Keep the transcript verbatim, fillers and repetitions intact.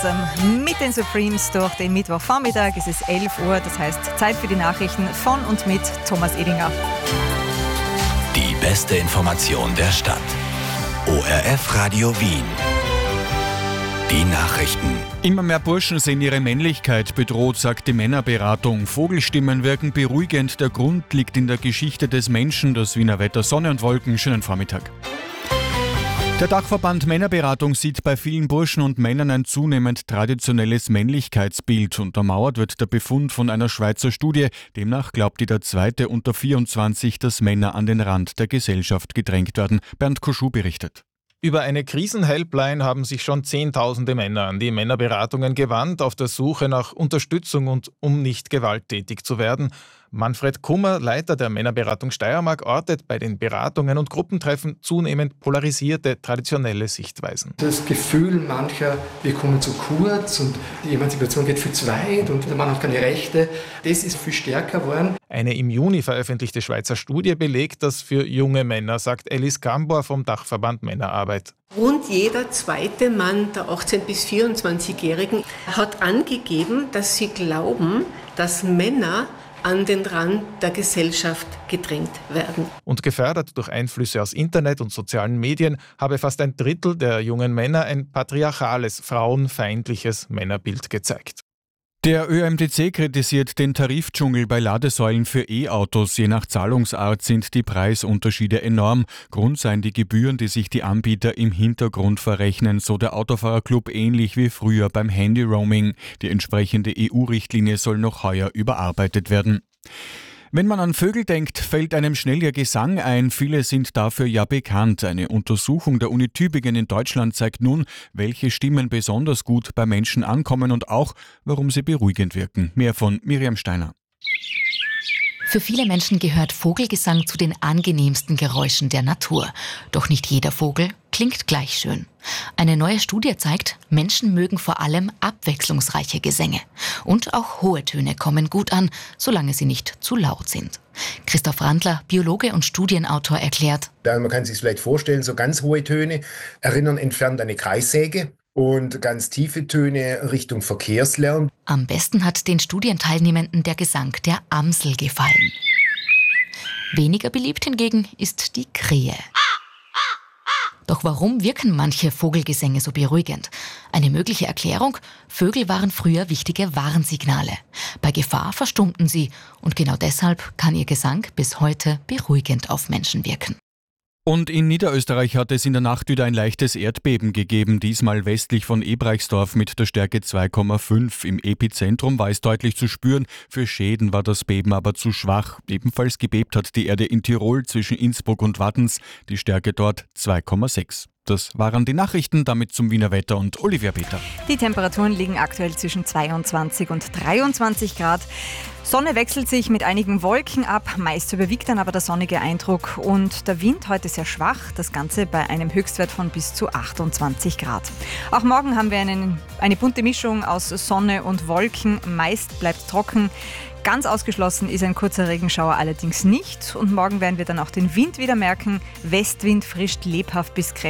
gemeinsam mit den Supremes durch den Mittwochvormittag. Es ist elf Uhr, das heißt Zeit für die Nachrichten von und mit Thomas Edinger. Die beste Information der Stadt. O R F Radio Wien. Die Nachrichten. Immer mehr Burschen sehen ihre Männlichkeit bedroht, sagt die Männerberatung. Vogelstimmen wirken beruhigend. Der Grund liegt in der Geschichte des Menschen. Das Wiener Wetter, Sonne und Wolken. Schönen Vormittag. Der Dachverband Männerberatung sieht bei vielen Burschen und Männern ein zunehmend traditionelles Männlichkeitsbild. Untermauert wird der Befund von einer Schweizer Studie. Demnach glaubt jeder Zweite unter vierundzwanzig, dass Männer an den Rand der Gesellschaft gedrängt werden. Bernd Koschuh berichtet. Über eine Krisenhelpline haben sich schon Zehntausende Männer an die Männerberatungen gewandt, auf der Suche nach Unterstützung und um nicht gewalttätig zu werden. Manfred Kummer, Leiter der Männerberatung Steiermark, ortet bei den Beratungen und Gruppentreffen zunehmend polarisierte, traditionelle Sichtweisen. Das Gefühl mancher, wir kommen zu kurz und die Emanzipation geht viel zu weit und der Mann hat keine Rechte, das ist viel stärker geworden. Eine im Juni veröffentlichte Schweizer Studie belegt das für junge Männer, sagt Alice Gambor vom Dachverband Männerarbeit. Rund jeder zweite Mann der achtzehn- bis vierundzwanzigjährigen hat angegeben, dass sie glauben, dass Männer an den Rand der Gesellschaft gedrängt werden. Und gefördert durch Einflüsse aus Internet und sozialen Medien habe fast ein Drittel der jungen Männer ein patriarchales, frauenfeindliches Männerbild gezeigt. Der Ö M T C kritisiert den Tarifdschungel bei Ladesäulen für E-Autos. Je nach Zahlungsart sind die Preisunterschiede enorm. Grund seien die Gebühren, die sich die Anbieter im Hintergrund verrechnen, so der Autofahrerclub, ähnlich wie früher beim Handy-Roaming. Die entsprechende E U-Richtlinie soll noch heuer überarbeitet werden. Wenn man an Vögel denkt, fällt einem schnell ihr Gesang ein. Viele sind dafür ja bekannt. Eine Untersuchung der Uni Tübingen in Deutschland zeigt nun, welche Stimmen besonders gut bei Menschen ankommen und auch, warum sie beruhigend wirken. Mehr von Miriam Steiner. Für viele Menschen gehört Vogelgesang zu den angenehmsten Geräuschen der Natur. Doch nicht jeder Vogel klingt gleich schön. Eine neue Studie zeigt, Menschen mögen vor allem abwechslungsreiche Gesänge. Und auch hohe Töne kommen gut an, solange sie nicht zu laut sind. Christoph Randler, Biologe und Studienautor, erklärt: Ja, man kann sich vielleicht vorstellen, so ganz hohe Töne erinnern entfernt an eine Kreissäge. Und ganz tiefe Töne Richtung Verkehrslärm. Am besten hat den Studienteilnehmenden der Gesang der Amsel gefallen. Weniger beliebt hingegen ist die Krähe. Doch warum wirken manche Vogelgesänge so beruhigend? Eine mögliche Erklärung: Vögel waren früher wichtige Warnsignale. Bei Gefahr verstummten sie und genau deshalb kann ihr Gesang bis heute beruhigend auf Menschen wirken. Und in Niederösterreich hat es in der Nacht wieder ein leichtes Erdbeben gegeben, diesmal westlich von Ebreichsdorf mit der Stärke zwei Komma fünf. Im Epizentrum war es deutlich zu spüren, für Schäden war das Beben aber zu schwach. Ebenfalls gebebt hat die Erde in Tirol zwischen Innsbruck und Wattens, die Stärke dort zwei Komma sechs. Das waren die Nachrichten, damit zum Wiener Wetter und Olivia Peter. Die Temperaturen liegen aktuell zwischen zweiundzwanzig und dreiundzwanzig Grad. Sonne wechselt sich mit einigen Wolken ab, meist überwiegt dann aber der sonnige Eindruck und der Wind heute sehr schwach, das Ganze bei einem Höchstwert von bis zu achtundzwanzig Grad. Auch morgen haben wir einen, eine bunte Mischung aus Sonne und Wolken, meist bleibt trocken. Ganz ausgeschlossen ist ein kurzer Regenschauer allerdings nicht und morgen werden wir dann auch den Wind wieder merken. Westwind frischt lebhaft bis kräftig